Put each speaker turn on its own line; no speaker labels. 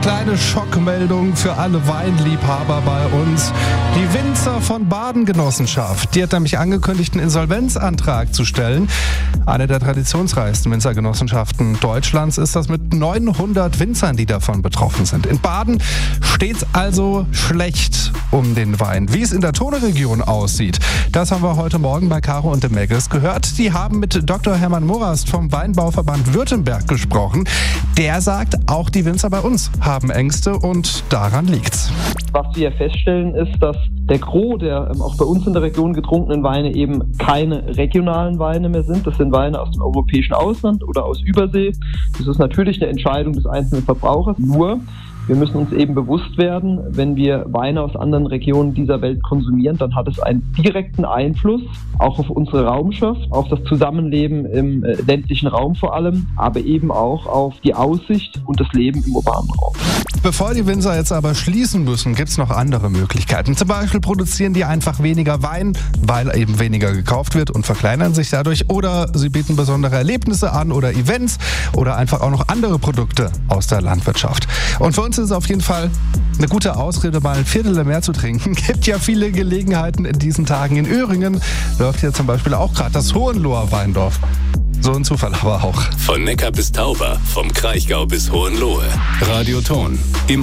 kleine Schockmeldung für alle Weinliebhaber bei uns. Die Winzer von Badengenossenschaft, die hat nämlich angekündigt, einen Insolvenzantrag zu stellen. Eine der traditionsreichsten Winzergenossenschaften Deutschlands ist das mit 900 Winzern, die davon betroffen sind. In Baden steht's also schlecht um den Wein. Wie es in der Tone-Region aussieht, das haben wir heute Morgen bei Caro und dem Megges gehört. Die haben mit Dr. Hermann Morast vom Weinbauverband Württemberg gesprochen. Der sagt, auch die Winzer bei uns haben Ängste und daran liegt's.
Was wir feststellen ist, dass der Gros der auch bei uns in der Region getrunkenen Weine eben keine regionalen Weine mehr sind. Das sind Weine aus dem europäischen Ausland oder aus Übersee. Das ist natürlich eine Entscheidung des einzelnen Verbrauchers. Nur, wir müssen uns eben bewusst werden, wenn wir Weine aus anderen Regionen dieser Welt konsumieren, dann hat es einen direkten Einfluss auch auf unsere Raumschaft, auf das Zusammenleben im ländlichen Raum vor allem, aber eben auch auf die Aussicht und das Leben im urbanen Raum.
Bevor die Winzer jetzt aber schließen müssen, gibt's noch andere Möglichkeiten. Zum Beispiel produzieren die einfach weniger Wein, weil eben weniger gekauft wird und verkleinern sich dadurch. Oder sie bieten besondere Erlebnisse an oder Events oder einfach auch noch andere Produkte aus der Landwirtschaft. Und für uns ist es auf jeden Fall eine gute Ausrede, mal ein Viertel mehr zu trinken. Gibt ja viele Gelegenheiten in diesen Tagen. In Öhringen läuft hier zum Beispiel auch gerade das Hohenloher Weindorf. So ein Zufall aber auch.
Von Neckar bis Tauber, vom Kraichgau bis Hohenlohe. Radio Ton. Immer